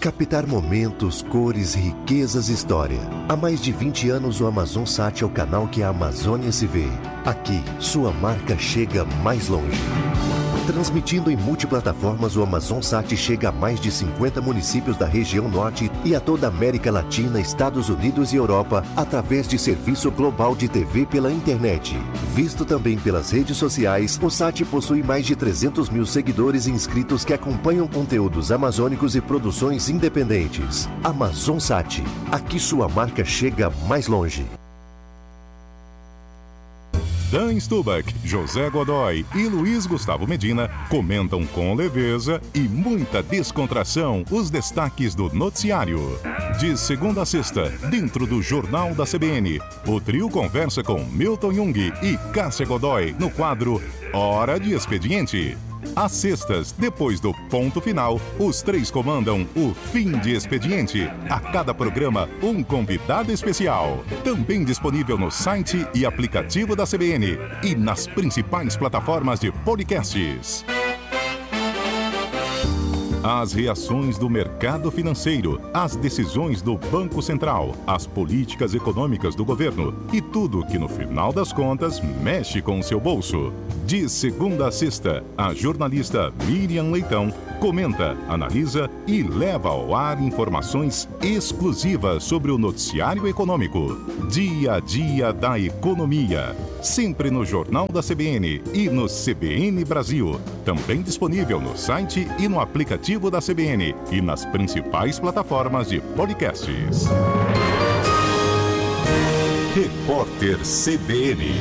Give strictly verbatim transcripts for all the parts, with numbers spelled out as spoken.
Captar momentos, cores, riquezas e história. Há mais de vinte anos o AmazonSat é o canal que a Amazônia se vê. Aqui, sua marca chega mais longe. Transmitindo em multiplataformas, o AmazonSat chega a mais de cinquenta municípios da região norte e a toda a América Latina, Estados Unidos e Europa, através de serviço global de T V pela internet. Visto também pelas redes sociais, o Sat possui mais de trezentos mil seguidores e inscritos que acompanham conteúdos amazônicos e produções independentes. AmazonSat, aqui sua marca chega mais longe. Dan Stubach, José Godoy e Luiz Gustavo Medina comentam com leveza e muita descontração os destaques do noticiário. De segunda a sexta, dentro do Jornal da C B N, o trio conversa com Milton Jung e Cássia Godoy no quadro Hora de Expediente. Às sextas, depois do ponto final, os três comandam o Fim de Expediente. A cada programa, um convidado especial. Também disponível no site e aplicativo da C B N e nas principais plataformas de podcasts. As reações do mercado financeiro, as decisões do Banco Central, as políticas econômicas do governo e tudo que, no final das contas, mexe com o seu bolso. De segunda a sexta, a jornalista Miriam Leitão comenta, analisa e leva ao ar informações exclusivas sobre o noticiário econômico. Dia a dia da economia. Sempre no Jornal da C B N e no C B N Brasil. Também disponível no site e no aplicativo da C B N e nas principais plataformas de podcasts. Repórter C B N.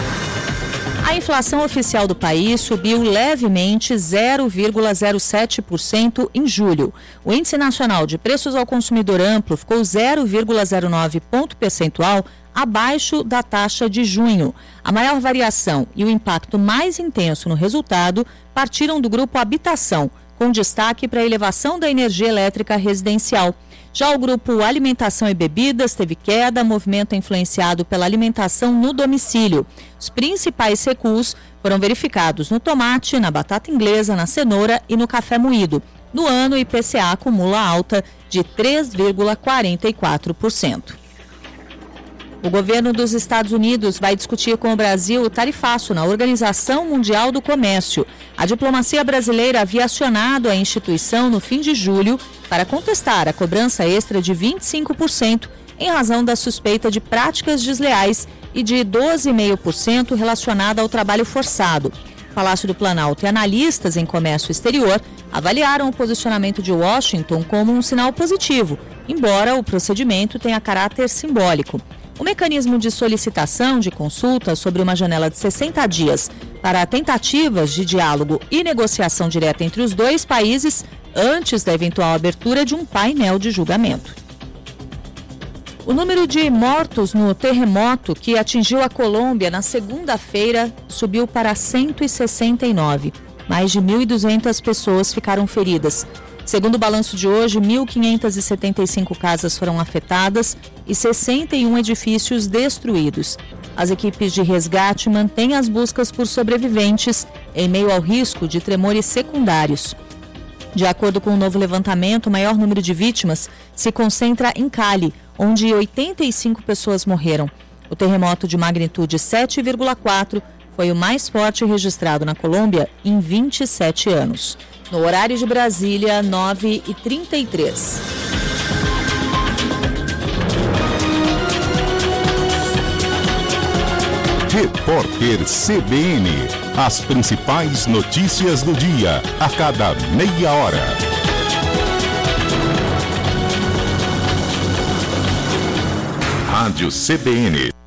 A inflação oficial do país subiu levemente zero vírgula zero sete por cento em julho. O Índice Nacional de Preços ao Consumidor Amplo ficou zero vírgula zero nove ponto percentual abaixo da taxa de junho. A maior variação e o impacto mais intenso no resultado partiram do grupo Habitação, com destaque para a elevação da energia elétrica residencial. Já o grupo Alimentação e Bebidas teve queda, movimento influenciado pela alimentação no domicílio. Os principais recuos foram verificados no tomate, na batata inglesa, na cenoura e no café moído. No ano, o I P C A acumula alta de três vírgula quarenta e quatro por cento. O governo dos Estados Unidos vai discutir com o Brasil o tarifaço na Organização Mundial do Comércio. A diplomacia brasileira havia acionado a instituição no fim de julho para contestar a cobrança extra de vinte e cinco por cento em razão da suspeita de práticas desleais e de doze vírgula cinco por cento relacionada ao trabalho forçado. O Palácio do Planalto e analistas em comércio exterior avaliaram o posicionamento de Washington como um sinal positivo, embora o procedimento tenha caráter simbólico. O mecanismo de solicitação de consulta sobre uma janela de sessenta dias para tentativas de diálogo e negociação direta entre os dois países antes da eventual abertura de um painel de julgamento. O número de mortos no terremoto que atingiu a Colômbia na segunda-feira subiu para cento e sessenta e nove. Mais de mil e duzentas pessoas ficaram feridas. Segundo o balanço de hoje, mil quinhentas e setenta e cinco casas foram afetadas e sessenta e um edifícios destruídos. As equipes de resgate mantêm as buscas por sobreviventes em meio ao risco de tremores secundários. De acordo com o novo levantamento, o maior número de vítimas se concentra em Cali, onde oitenta e cinco pessoas morreram. O terremoto de magnitude sete vírgula quatro foi o mais forte registrado na Colômbia em vinte e sete anos. No horário de Brasília, nove e trinta e três. Repórter C B N. As principais notícias do dia, a cada meia hora. Rádio C B N.